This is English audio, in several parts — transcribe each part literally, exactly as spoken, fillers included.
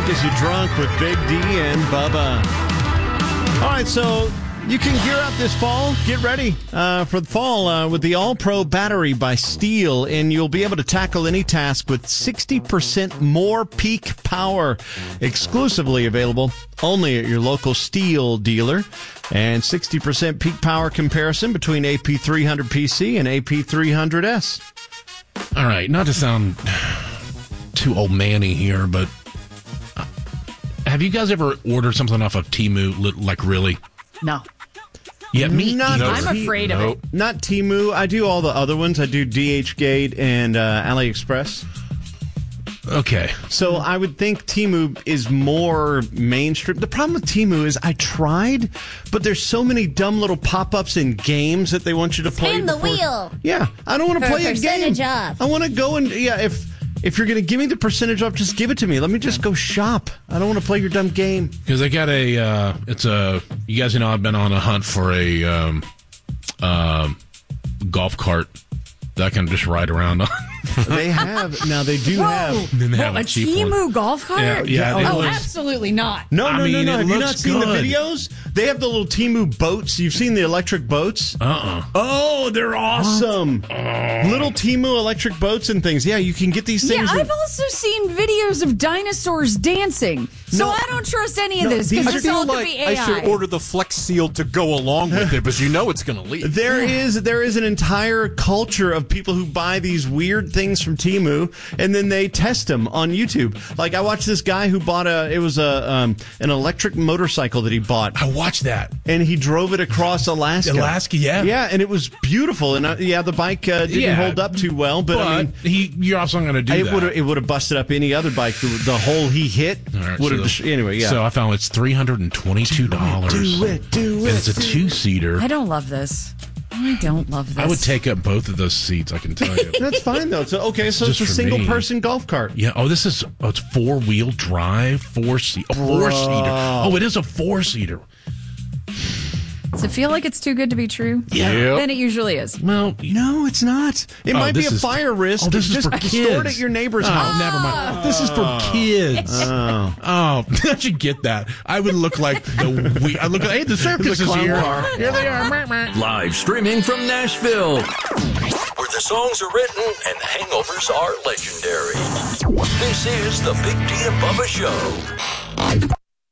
Drink As You Drunk with Big D and Bubba. All right, so you can gear up this fall. Get ready uh, for the fall uh, with the All-Pro battery by Steel, and you'll be able to tackle any task with sixty percent more peak power. Exclusively available only at your local Steel dealer. And sixty percent peak power comparison between A P three hundred P C and A P three hundred S. All right, not to sound too old manny here, but have you guys ever ordered something off of Temu, like really? No. Yeah, me Not either. I'm afraid of Nope. it. Not Temu. I do all the other ones. I do DHgate and uh, AliExpress. Okay. So I would think Temu is more mainstream. The problem with Temu is I tried, but there's so many dumb little pop-ups in games that they want you to play. Spin the before- wheel. Yeah, I don't want to For play a game. percentage off. I want to go and yeah. If if you're going to give me the percentage off, just give it to me. Let me just go shop. I don't want to play your dumb game. Because I got a, uh, it's a, you guys know I've been on a hunt for a um, um, golf cart that I can just ride around on. They have now. They do Whoa. have. Then they Well, have a a cheap Temu one. golf cart? Yeah, yeah, it Oh, looks- absolutely not. No, I no, mean, no, no. it Have you looks not seen good. the videos? They have the little Temu boats. You've seen the electric boats? Uh-uh. Oh, they're awesome. Little Temu electric boats and things. Yeah, you can get these Yeah, things. I've with- also seen videos of dinosaurs dancing. So No. I don't trust any of No, this these because are- it's I feel all could like be A I I. should order the Flex Seal to go along with it, because you know it's going to leak. There is there is an entire culture of people who buy these weird things from Temu and then they test them on YouTube. Like I watched this guy who bought a it was a um, an electric motorcycle that he bought, I watched that. and he drove it across Alaska. Alaska, yeah. yeah, and it was beautiful. And uh, yeah, the bike uh, didn't Yeah. hold up too well, but, But, I mean. he, you're also going to do It that. would it would have busted up any other bike. The, the hole he hit All right, would have. so- Anyway, yeah. So I found it's three hundred twenty-two dollars. do it, do And it, it's a two-seater. I don't love this. I don't love this. I would take up both of those seats, I can tell you. That's fine though. So okay, so Just it's a for single me. person golf cart. Yeah. Oh, this is oh, it's four wheel drive, four seat, a four seater. Oh, it is a four seater. Does it feel like it's too good to be true? Yeah. Then it usually is. Well, No, it's not. It Oh, might be this a is- fire risk. oh, this is just for stored kids. at your neighbor's Oh, house. never mind. This is for kids. Oh. Oh, I should get that. I would look like the we. I look. Hey, the circus The is clown here. car. Here they are. Live streaming from Nashville, where the songs are written and hangovers are legendary. This is the Big D and Bubba Show.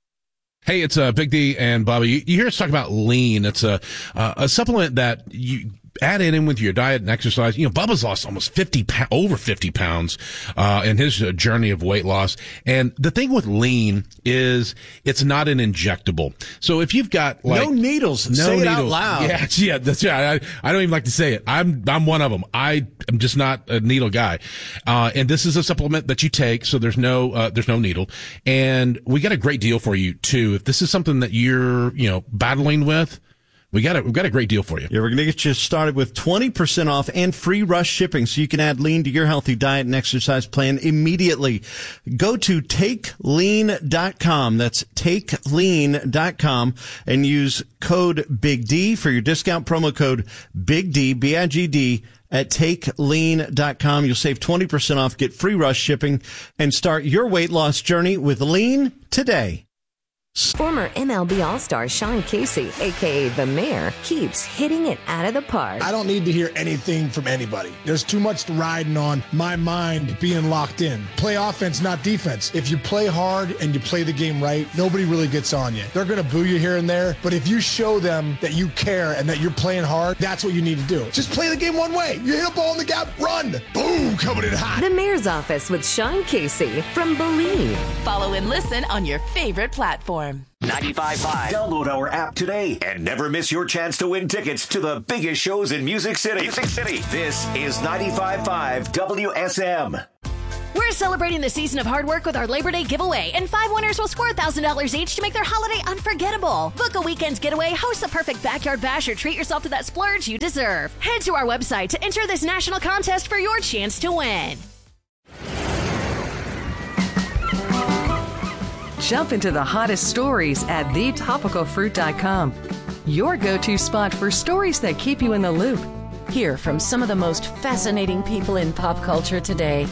Hey, it's uh, Big D and Bobby. You, you hear us talk about lean. It's a uh, a supplement that you add it in with your diet and exercise. You know, Bubba's lost almost fifty, over fifty pounds uh, in his uh, journey of weight loss. And the thing with lean is it's not an injectable. So if you've got like No needles. no Say it needles, out loud. yeah, yeah, that's right. I, I don't even like to say it. I'm I'm one of them. I am just not a needle guy. Uh, and this is a supplement that you take, so there's no uh, there's no needle. And we got a great deal for you too. If this is something that you're you know battling with, we got a we've got a great deal for you. Yeah, we're going to get you started with twenty percent off and free rush shipping so you can add lean to your healthy diet and exercise plan immediately. Go to take lean dot com. That's take lean dot com and use code Big D for your discount promo code Big D, B I G D at take lean dot com. You'll save twenty percent off, get free rush shipping, and start your weight loss journey with Lean today. Former M L B All-Star Sean Casey, a k a. The Mayor, keeps hitting it out of the park. I don't need to hear anything from anybody. There's too much riding on my mind being locked in. Play offense, not defense. If you play hard and you play the game right, nobody really gets on you. They're going to boo you here and there, but if you show them that you care and that you're playing hard, that's what you need to do. Just play the game one way. You hit a ball in the gap, run. Boom, coming in hot. The Mayor's Office with Sean Casey from Believe. Follow and listen on your favorite platform. ninety-five point five. Download our app today and never miss your chance to win tickets to the biggest shows in Music City. Music City. This is ninety-five point five W S M. We're celebrating the season of hard work with our Labor Day giveaway, and five winners will score one thousand dollars each to make their holiday unforgettable. Book a weekend's getaway, host the perfect backyard bash, or treat yourself to that splurge you deserve. Head to our website to enter this national contest for your chance to win. Jump into the hottest stories at the topical fruit dot com. Your go-to spot for stories that keep you in the loop. Hear from some of the most fascinating people in pop culture today.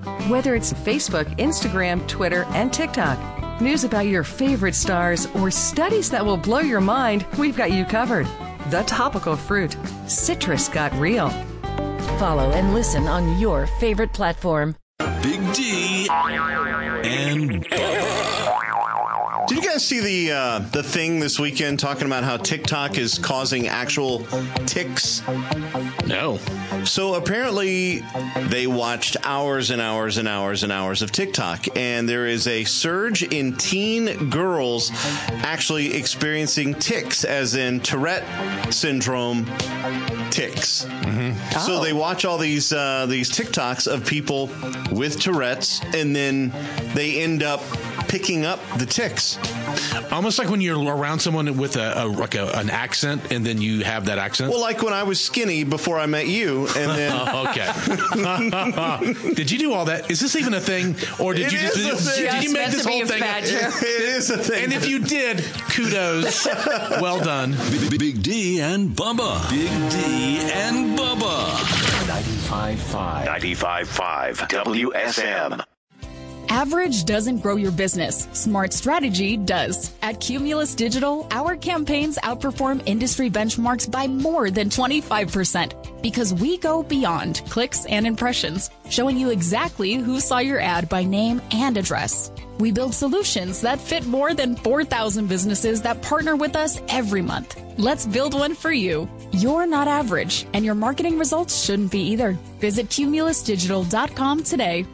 Whether it's Facebook, Instagram, Twitter, and TikTok, news about your favorite stars, or studies that will blow your mind, we've got you covered. The Topical Fruit. Citrus got real. Follow and listen on your favorite platform. Big D and Did you guys see the uh, the thing this weekend talking about how TikTok is causing actual ticks? No. So apparently they watched hours and hours and hours and hours of TikTok, and there is a surge in teen girls actually experiencing tics, as in Tourette syndrome tics. Mm-hmm. So they watch all these uh, these TikToks of people with Tourette's, and then they end up picking up the tics. Almost like when you're around someone with a, a like a, an accent, and then you have that accent. Well, like when I was skinny before I met you, and then okay. Did you do all that? Is this even a thing, or did it you just, is did, a thing. did you make this whole thing? It, it is a thing. And if you did, kudos. Well done. Big, Big D and Bubba. Big D and Bubba. ninety-five point five. ninety-five point five W S M. Average doesn't grow your business. Smart strategy does. At Cumulus Digital, our campaigns outperform industry benchmarks by more than twenty-five percent because we go beyond clicks and impressions, showing you exactly who saw your ad by name and address. We build solutions that fit more than four thousand businesses that partner with us every month. Let's build one for you. You're not average, and your marketing results shouldn't be either. Visit cumulus digital dot com today.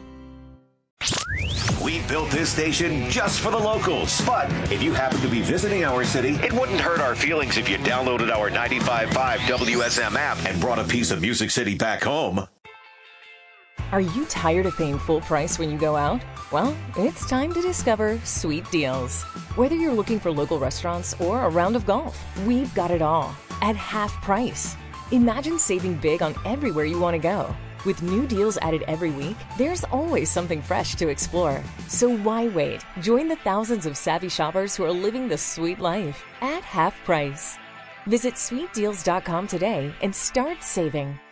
We built this station just for the locals. But if you happen to be visiting our city, it wouldn't hurt our feelings if you downloaded our ninety-five point five W S M app and brought a piece of Music City back home. Are you tired of paying full price when you go out? Well, it's time to discover Sweet Deals. Whether you're looking for local restaurants or a round of golf, we've got it all at half price. Imagine saving big on everywhere you want to go. With new deals added every week, there's always something fresh to explore. So why wait? Join the thousands of savvy shoppers who are living the sweet life at half price. Visit sweet deals dot com today and start saving.